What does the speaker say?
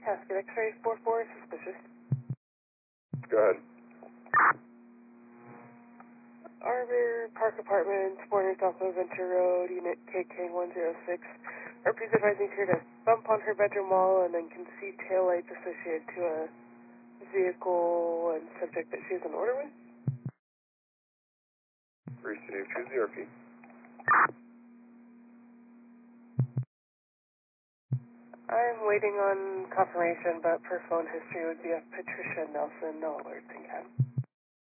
Casket X-ray 44, suspicious. Go ahead. Arbor Park Apartments, Warner South Venture Road, Unit KK106. Please advising her to bump on her bedroom wall and then can see taillights associated to a vehicle and subject that she has an order with. Free City of True ZRP. I'm waiting on confirmation, but per phone history would be a Patricia Nelson, no alerts in cab.